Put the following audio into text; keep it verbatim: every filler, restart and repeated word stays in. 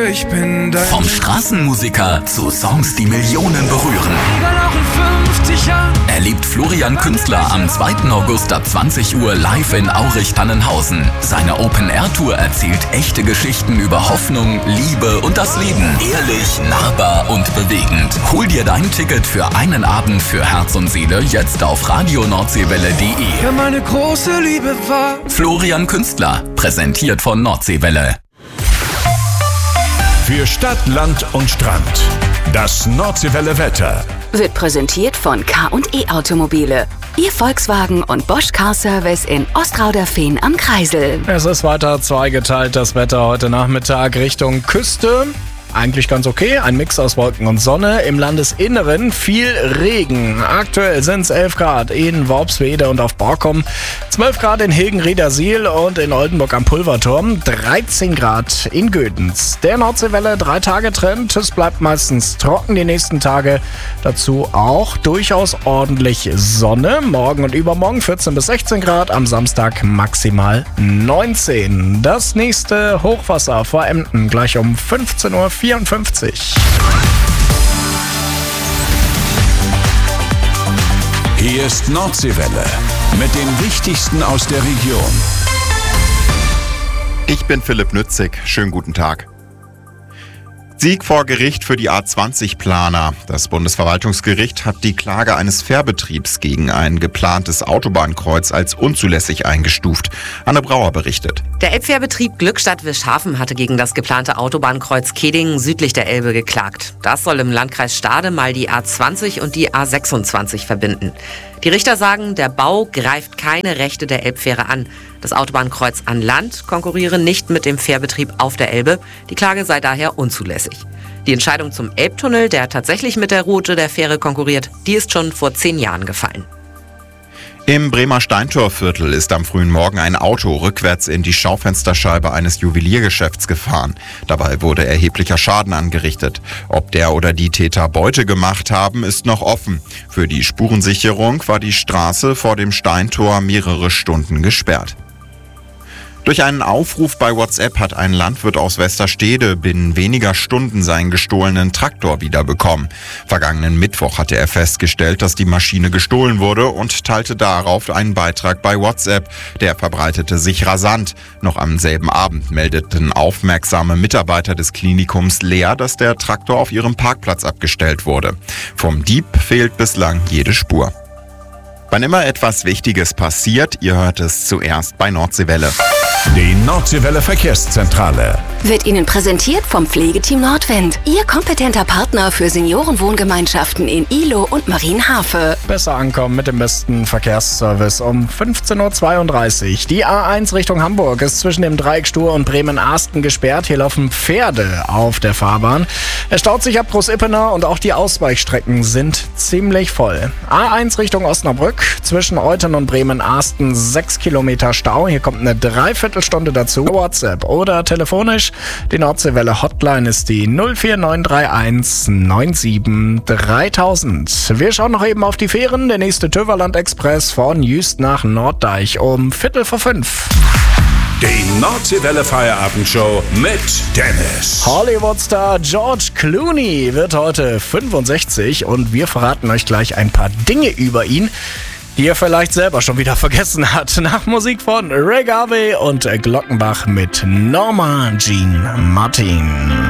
ich bin dein... Vom Straßenmusiker zu Songs, die Millionen berühren. Egal auch in fünfzig Jahren. Erlebt Florian Künstler am zweiten August ab zwanzig Uhr live in Aurich-Tannenhausen. Seine Open-Air-Tour erzählt echte Geschichten über Hoffnung, Liebe und das Leben. Ehrlich, nahbar und bewegend. Hol dir dein Ticket für einen Abend für Herz und Seele jetzt auf radio nordseewelle punkt de. Ja, meine große Liebe war... Florian Künstler, präsentiert von Nordseewelle. Für Stadt, Land und Strand. Das Nordseewelle Wetter wird präsentiert von K und E Automobile. Ihr Volkswagen und Bosch Car Service in Ostrauderfehn am Kreisel. Es ist weiter zweigeteilt, das Wetter heute Nachmittag Richtung Küste. Eigentlich ganz okay, ein Mix aus Wolken und Sonne. Im Landesinneren viel Regen. Aktuell sind es elf Grad in Worpswede und auf Borkum, zwölf Grad in Hilgenriedersiel und in Oldenburg am Pulverturm, dreizehn Grad in Gödens. Der Nordseewelle drei-Tage-Trend. Es bleibt meistens trocken die nächsten Tage. Dazu auch durchaus ordentlich Sonne. Morgen und übermorgen vierzehn bis sechzehn Grad, am Samstag maximal neunzehn. Das nächste Hochwasser vor Emden gleich um fünfzehn Uhr vierundfünfzig. Hier ist Nordseewelle mit dem Wichtigsten aus der Region. Ich bin Philipp Nützig. Schönen guten Tag. Sieg vor Gericht für die A zwanzig Planer. Das Bundesverwaltungsgericht hat die Klage eines Fährbetriebs gegen ein geplantes Autobahnkreuz als unzulässig eingestuft. Anne Brauer berichtet. Der Elbfährbetrieb Glückstadt-Wischhafen hatte gegen das geplante Autobahnkreuz Kedingen südlich der Elbe geklagt. Das soll im Landkreis Stade mal die A zwanzig und die A sechsundzwanzig verbinden. Die Richter sagen, der Bau greift keine Rechte der Elbfähre an. Das Autobahnkreuz an Land konkurriere nicht mit dem Fährbetrieb auf der Elbe. Die Klage sei daher unzulässig. Die Entscheidung zum Elbtunnel, der tatsächlich mit der Route der Fähre konkurriert, die ist schon vor zehn Jahren gefallen. Im Bremer Steintorviertel ist am frühen Morgen ein Auto rückwärts in die Schaufensterscheibe eines Juweliergeschäfts gefahren. Dabei wurde erheblicher Schaden angerichtet. Ob der oder die Täter Beute gemacht haben, ist noch offen. Für die Spurensicherung war die Straße vor dem Steintor mehrere Stunden gesperrt. Durch einen Aufruf bei WhatsApp hat ein Landwirt aus Westerstede binnen weniger Stunden seinen gestohlenen Traktor wiederbekommen. Vergangenen Mittwoch hatte er festgestellt, dass die Maschine gestohlen wurde und teilte darauf einen Beitrag bei WhatsApp. Der verbreitete sich rasant. Noch am selben Abend meldeten aufmerksame Mitarbeiter des Klinikums Leer, dass der Traktor auf ihrem Parkplatz abgestellt wurde. Vom Dieb fehlt bislang jede Spur. Wann immer etwas Wichtiges passiert, ihr hört es zuerst bei Nordseewelle. Die Nordseewelle Verkehrszentrale wird Ihnen präsentiert vom Pflegeteam Nordwind. Ihr kompetenter Partner für Seniorenwohngemeinschaften in Ihlow und Marienhafe. Besser ankommen mit dem besten Verkehrsservice um fünfzehn Uhr zweiunddreißig. Die A eins Richtung Hamburg ist zwischen dem Dreieck Stur und Bremen-Arsten gesperrt. Hier laufen Pferde auf der Fahrbahn. Es staut sich ab Groß-Ippener und auch die Ausweichstrecken sind ziemlich voll. A eins Richtung Osnabrück zwischen Euthen und Bremen-Arsten sechs Kilometer Stau. Hier kommt eine Dreiviertelstunde dazu. WhatsApp oder telefonisch. Die Nordseewelle Hotline ist die null vier neun drei eins neun sieben dreitausend. Wir schauen noch eben auf die Fähren. Der nächste Töverland Express von Jüst nach Norddeich um Viertel vor fünf. Die Nordseewelle Feierabendshow mit Dennis. Hollywood-Star George Clooney wird heute fünfundsechzig und wir verraten euch gleich ein paar Dinge über ihn, die ihr vielleicht selber schon wieder vergessen habt. Nach Musik von Ray Garvey und Glockenbach mit Norma Jean Martin.